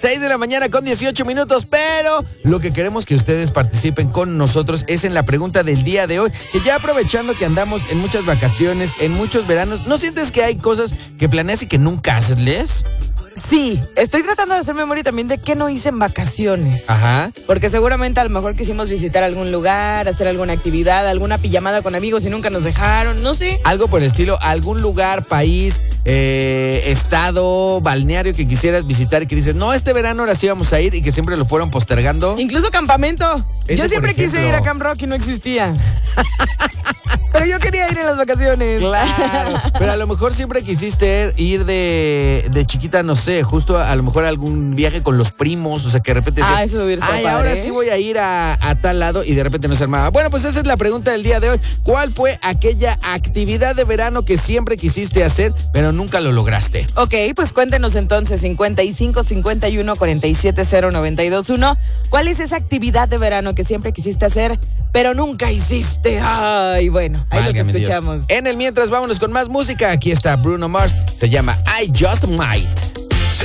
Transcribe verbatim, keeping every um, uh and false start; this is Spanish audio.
seis de la mañana con dieciocho minutos, pero lo que queremos que ustedes participen con nosotros es en la pregunta del día de hoy, que ya aprovechando que andamos en muchas vacaciones, en muchos veranos, ¿no sientes que hay cosas que planeas y que nunca haces, Les? Sí, estoy tratando de hacer memoria también de qué no hice en vacaciones. Ajá. Porque seguramente a lo mejor quisimos visitar algún lugar, hacer alguna actividad, alguna pijamada con amigos y nunca nos dejaron, no sé. Algo por el estilo, algún lugar, país, eh, estado, balneario que quisieras visitar y que dices, no, este verano ahora sí vamos a ir y que siempre lo fueron postergando. Incluso campamento. Ese, yo siempre por ejemplo, quise ir a Camp Rock y no existía. Pero yo quería ir en las vacaciones. Claro, pero a lo mejor siempre quisiste ir de, de chiquita, no sé, justo a, a lo mejor algún viaje con los primos, o sea, que de repente decías, ah, eso hubiera estado ay, padre, ahora ¿eh? sí voy a ir a, a tal lado y de repente no se armaba. Bueno, pues esa es la pregunta del día de hoy. ¿Cuál fue aquella actividad de verano que siempre quisiste hacer, pero nunca lo lograste? Ok, pues cuéntenos entonces, cincuenta y cinco, cincuenta y uno, cuarenta y siete, cero, noventa y dos, uno. ¿Cuál es esa actividad de verano que siempre quisiste hacer, pero nunca hiciste? Ay, bueno, ahí los Válgame escuchamos. Dios. En el mientras, vámonos con más música. Aquí está Bruno Mars. Se llama I Just Might.